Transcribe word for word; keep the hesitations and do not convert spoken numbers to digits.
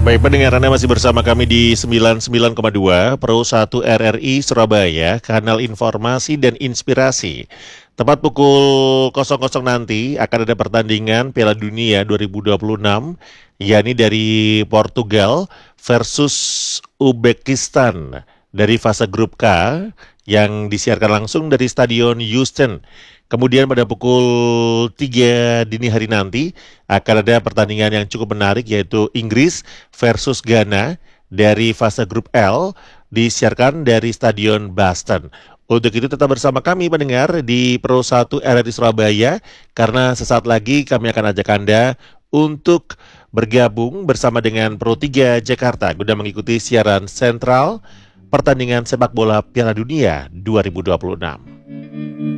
Baik, pendengar, Anda masih bersama kami di sembilan puluh sembilan koma dua Pro satu R R I Surabaya, kanal informasi dan inspirasi. Tepat pukul nol nol nanti akan ada pertandingan Piala Dunia dua ribu dua puluh enam, yakni dari Portugal versus Uzbekistan dari fase grup K yang disiarkan langsung dari Stadion Houston. Kemudian pada pukul tiga dini hari nanti akan ada pertandingan yang cukup menarik, yaitu Inggris versus Ghana dari fase grup L, disiarkan dari Stadion Boston. Untuk itu tetap bersama kami pendengar di Pro satu R R I Surabaya, karena sesaat lagi kami akan ajak Anda untuk bergabung bersama dengan Pro tiga Jakarta guna mengikuti siaran sentral pertandingan sepak bola Piala Dunia dua ribu dua puluh enam.